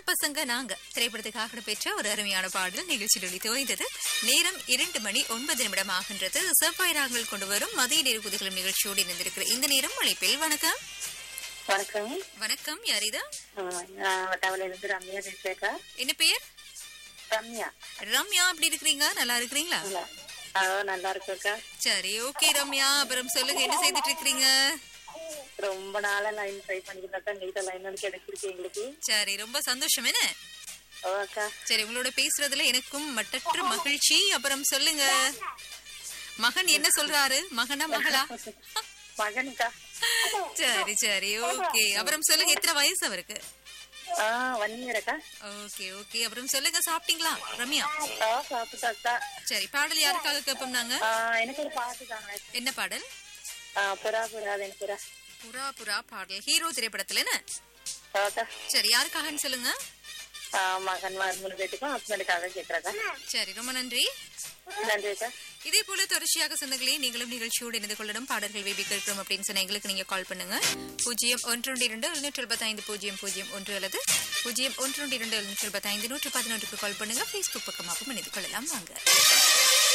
பசங்க நாங்க திரைப்படத்துக்காக பெற்ற ஒரு அருமையான பாடல் நிகழ்ச்சியில் ஒலித்து ஓய்ந்தது. நேரம் 2:09 ஆகின்றது. செவ்வாய் ராகங்கள் கொண்டு வரும் மதிய நேர புதுகளும் நிகழ்ச்சியோடு இணைந்திருக்கிற இந்த நேரம் அழைப்பில் வணக்கம். வணக்கம். வணக்கம், யார் இது? வட்டாவிலிருந்து ரம்யா பேசுறேக்கா. என்ன பெயர்? ரம்யா. ரம்யா, எப்படி இருக்கிறீங்க? நல்லா இருக்கிறீங்களா? நல்லா இருக்குக்கா. சரி, ஓகே ரம்யா, அப்புறம் சொல்லுங்க, என்ன செய்துட்டு இருக்கிறீங்க? ரொம்ப நாளா லைன் ட்ரை பண்ணிக்கிட்டாக்கா, நீட்ட லைன் கிடைச்சிருக்கு எங்களுக்கு. சரி, ரொம்ப சந்தோஷம். என்ன அக்கா? சரி, உங்களோட பேசுறதுல எனக்கும் மட்டற்ற மகிழ்ச்சி. அப்புறம் சொல்லுங்க, மகன் என்ன சொல்றாரு? மகனா மகளா? மகனுக்கா. சரி சரி, ஓகே. அப்புறம் சொல்லுங்க, எத்தனை வயசு அவருக்கு? 1 year அக்கா. Okay okay. அப்புறம் சொல்லுங்க, சாப்பிட்டீங்களா ரம்யா? சாப்பிட்டாக்கா. சரி, பாடல் யாருக்காக கேட்போம் நாங்க? எனக்கு ஒரு பாட்டு தாங்க. என்ன பாடல்? புறா புறா புறா புறா புறா பாடல் ஹீரோ திரைப்படத்துல என்ன? அக்கா. சரி, யாருக்காகன்னு சொல்லுங்க. மகன் 3 பேருக்கும் ஹஸ்பண்டுக்காக கேட்கறக்கா. சரி, ரொம்ப நன்றி. நன்றி அக்கா. இதே போல தொடர்ச்சியாக சொந்தங்களே, நீங்களும் நிகழ்ச்சியோடு இணைந்து கொள்ளணும். பாடல்கள் வேபி கேட்கிறோம் அப்படின்னு சொன்னா எங்களுக்கு நீங்க கால் பண்ணுங்க. 0122 அல்லது 0122 கால் பண்ணுங்க. Facebook பக்கமாகவும் இணைந்து கொள்ளலாம். வாங்க.